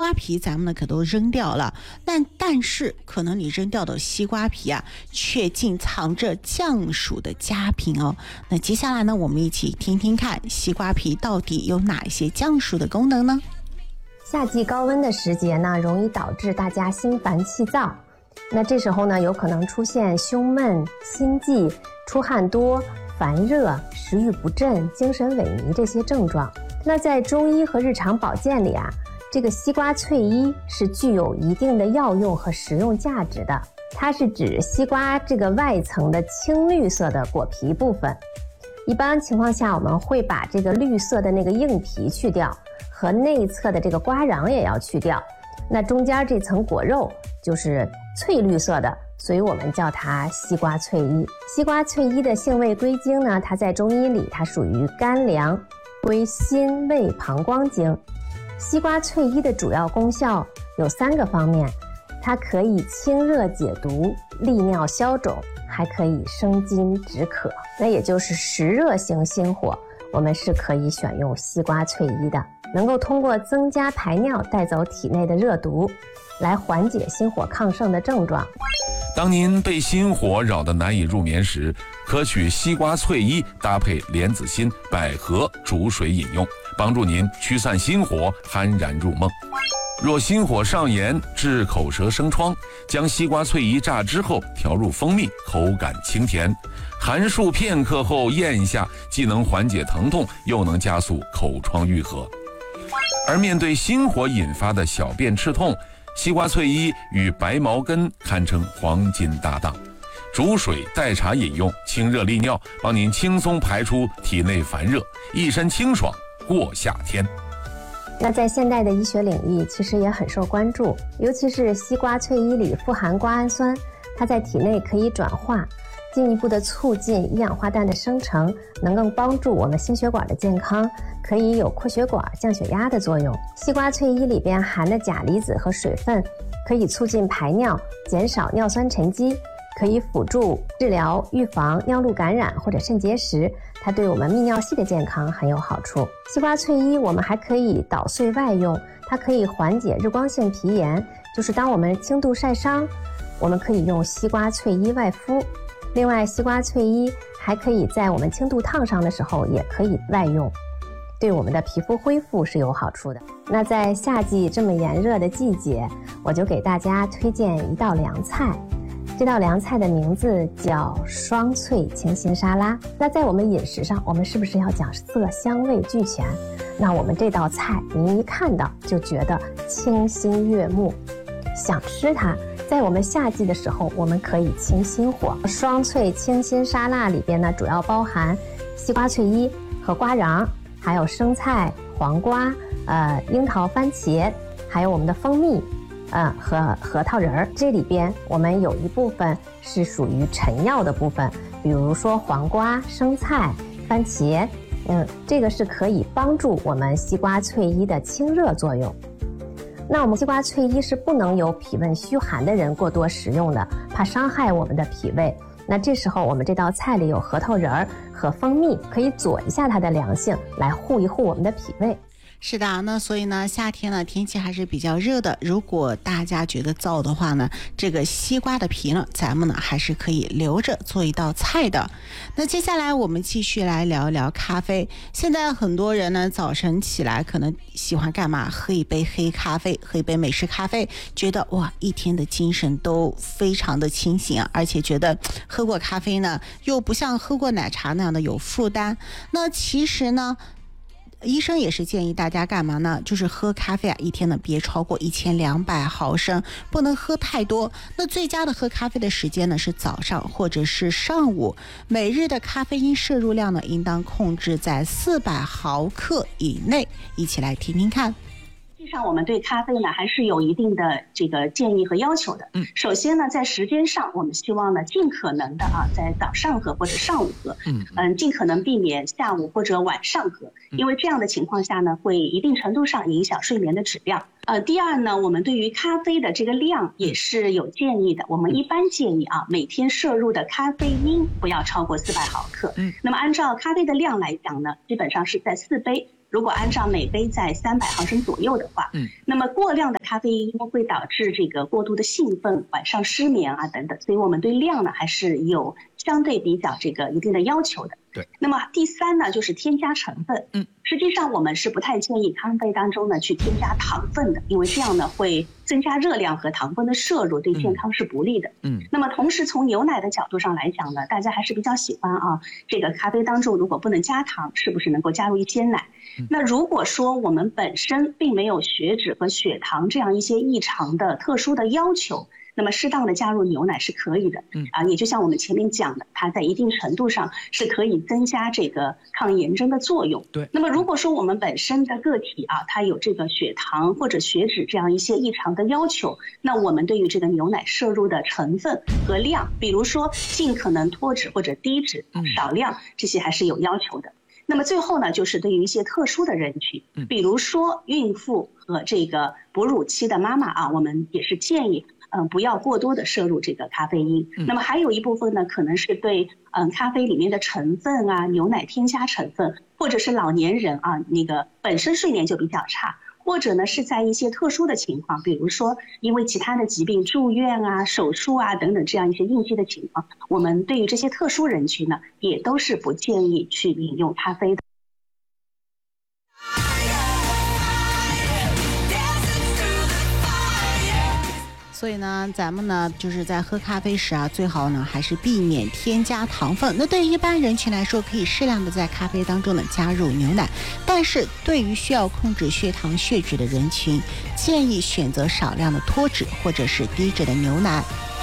瓜皮咱们呢可都扔掉了，但是可能你扔掉的西瓜皮啊，却竟藏着降暑的佳品哦。那接下来呢，我们一起听听看西瓜皮到底有哪些降暑的功能呢？ 夏季高温的时节呢，容易导致大家心烦气躁。那这时候呢，有可能出现胸闷、心悸、出汗多、烦热、食欲不振、精神萎靡这些症状。那在中医和日常保健里啊，这个西瓜翠衣是具有一定的药用和食用价值的。它是指西瓜这个外层的青绿色的果皮部分。一般情况下，我们会把这个绿色的那个硬皮去掉，和内侧的这个瓜瓤也要去掉。那中间这层果肉就是翠绿色的，所以我们叫它西瓜翠衣。西瓜翠衣的性味归经呢，它在中医里它属于肝凉，归心胃膀胱经。西瓜翠衣的主要功效有3个方面，它可以清热解毒、利尿消肿，还可以生津止渴。那也就是实热型心火，我们是可以选用西瓜翠衣的，能够通过增加排尿带走体内的热毒，来缓解心火亢盛的症状。 当您被心火扰得难以入眠时，可取西瓜翠衣搭配莲子心、百合煮水饮用，帮助您驱散心火，酣然入梦。若心火上炎致口舌生疮，将西瓜翠衣榨汁后调入蜂蜜，口感清甜，含漱片刻后咽下，既能缓解疼痛，又能加速口疮愈合。而面对心火引发的小便赤痛，西瓜翠衣与白茅根堪称黄金搭档，煮水代茶饮用，清热利尿，帮您轻松排出体内烦热，一身清爽过夏天。 那在现代的医学领域其实也很受关注，尤其是西瓜翠衣里富含瓜氨酸，它在体内可以转化，进一步的促进一氧化氮的生成，能够帮助我们心血管的健康，可以有扩血管、降血压的作用。西瓜翠衣里边含的钾离子和水分可以促进排尿，减少尿酸沉积，可以辅助治疗预防尿路感染或者肾结石，它对我们泌尿系的健康很有好处。西瓜翠衣我们还可以捣碎外用，它可以缓解日光性皮炎，就是当我们轻度晒伤，我们可以用西瓜翠衣外敷。另外，西瓜翠衣还可以在我们轻度烫伤的时候也可以外用，对我们的皮肤恢复是有好处的。那在夏季这么炎热的季节，我就给大家推荐一道凉菜。这道凉菜的名字叫双脆清心沙拉。那在我们饮食上，我们是不是要讲色香味俱全？那我们这道菜您一看到就觉得清新悦目，想吃它。在我们夏季的时候，我们可以清心火。双脆清心沙拉里边呢，主要包含西瓜翠衣和瓜瓤，还有生菜、黄瓜、樱桃、番茄，还有我们的蜂蜜。和核桃仁儿，这里边我们有一部分是属于陈药的部分，比如说黄瓜、生菜、番茄，这个是可以帮助我们西瓜翠衣的清热作用。那我们西瓜翠衣是不能有脾胃虚寒的人过多食用的，怕伤害我们的脾胃。那这时候我们这道菜里有核桃仁儿和蜂蜜，可以佐一下它的凉性，来护一护我们的脾胃。 是的，那所以呢，夏天呢天气还是比较热的，如果大家觉得燥的话呢，这个西瓜的皮呢，咱们呢还是可以留着做一道菜的。那接下来我们继续来聊一聊咖啡。现在很多人呢早晨起来可能喜欢干嘛？喝一杯黑咖啡，喝一杯美式咖啡，觉得哇，一天的精神都非常的清醒啊，而且觉得喝过咖啡呢，又不像喝过奶茶那样的有负担。那其实呢，医生也是建议大家干嘛呢？就是喝咖啡啊，一天呢别超过1200毫升，不能喝太多。那最佳的喝咖啡的时间呢是早上或者是上午。每日的咖啡因摄入量呢应当控制在400毫克以内。一起来听听看。 实际上我们对咖啡呢还是有一定的这个建议和要求的。首先呢，在时间上我们希望呢尽可能的在早上喝或者上午喝，尽可能避免下午或者晚上喝，因为这样的情况下呢会一定程度上影响睡眠的质量。第二呢，我们对于咖啡的这个量也是有建议的。我们一般建议每天摄入的咖啡因不要超过400毫克。那么按照咖啡的量来讲呢，基本上是在4杯如果按照每杯在300毫升左右的话，那么过量的咖啡因会导致这个过度的兴奋、晚上失眠啊等等，所以我们对量呢还是有相对比较这个一定的要求的。 对， 那么第3呢就是添加成分。实际上我们是不太建议咖啡当中呢去添加糖分的，因为这样呢会增加热量和糖分的摄入，对健康是不利的。那么同时从牛奶的角度上来讲呢，大家还是比较喜欢啊，这个咖啡当中如果不能加糖，是不是能够加入一些奶？那如果说我们本身并没有血脂和血糖这样一些异常的特殊的要求，那么适当的加入牛奶是可以的。也就像我们前面讲的，它在一定程度上是可以增加这个抗炎症的作用。 对。 那么如果说我们本身的个体啊，它有这个血糖或者血脂这样一些异常的要求，那我们对于这个牛奶摄入的成分和量，比如说尽可能脱脂或者低脂、少量，这些还是有要求的。那么最后呢，就是对于一些特殊的人群，比如说孕妇和这个哺乳期的妈妈啊，我们也是建议不要过多的摄入这个咖啡因。那么还有一部分呢，可能是对咖啡里面的成分啊、牛奶添加成分，或者是老年人啊，那个本身睡眠就比较差，或者呢是在一些特殊的情况，比如说因为其他的疾病住院啊、手术啊等等这样一些应激的情况，我们对于这些特殊人群呢，也都是不建议去饮用咖啡的。 所以呢，咱们呢就是在喝咖啡时啊，最好呢还是避免添加糖分。那对于一般人群来说，可以适量的在咖啡当中呢加入牛奶，但是对于需要控制血糖血脂的人群，建议选择少量的脱脂或者是低脂的牛奶。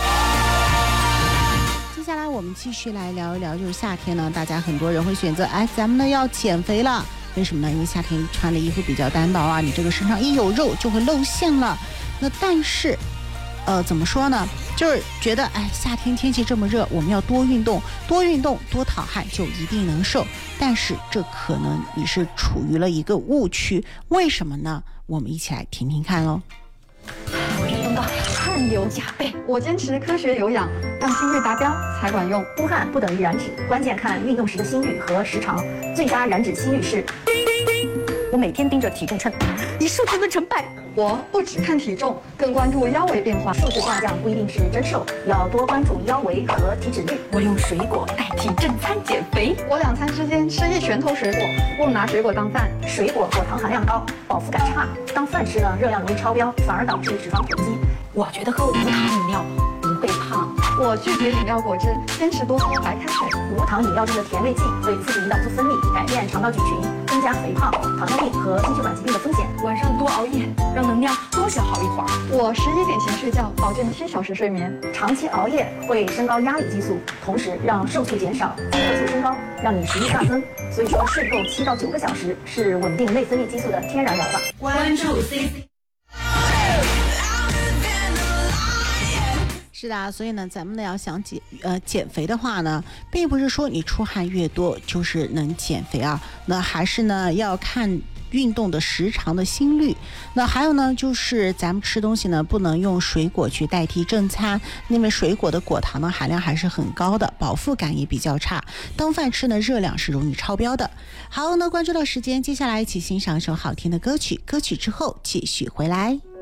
接下来我们继续来聊一聊，就是夏天呢，大家很多人会选择，咱们呢要减肥了。为什么呢？因为夏天穿的衣服比较单薄啊，你这个身上一有肉就会露馅了。那但是怎么说呢？就是觉得夏天天气这么热，我们要多运动，多讨汗，就一定能瘦。但是这可能你是处于了一个误区，为什么呢？我们一起来听听看喽。 我运动到汗流浃背，我坚持科学有氧，让心率达标才管用。 出汗不等于燃脂，关键看运动时的心率和时长。最佳燃脂心率是。我每天盯着体重秤，以数据论成败。 我不只看体重，更关注腰围变化。 数字下降不一定是真瘦，要多关注腰围和体脂率。 我用水果代替正餐减肥。我2餐之间吃1拳头水果，不拿水果当饭。 水果果糖含量高，饱腹感差，当饭吃呢，热量容易超标，反而导致脂肪囤积。 我觉得喝无糖饮料不会胖。我拒绝饮料果汁，坚持多喝白开水。 无糖饮料中的甜味剂会刺激胰岛素分泌，改变肠道菌群，增加肥胖、糖尿病和心血管疾病的风险。 晚上多熬夜，让能量多消耗一会儿。我11点前睡觉，保证7小时睡眠。 长期熬夜会升高压力激素，同时让瘦素减少，激素升高，让你食欲大增。所以说，睡够7到9个小时是稳定内分泌激素的天然疗法。 关注 CC。 是的，所以呢，咱们呢要想减肥的话呢，并不是说你出汗越多就是能减肥啊，那还是呢要看运动的时长的心率。那还有呢，就是咱们吃东西呢，不能用水果去代替正餐，因为水果的果糖的含量还是很高的，饱腹感也比较差，当饭吃呢热量是容易超标的。好，那关注到时间，接下来一起欣赏一首好听的歌曲，歌曲之后继续回来。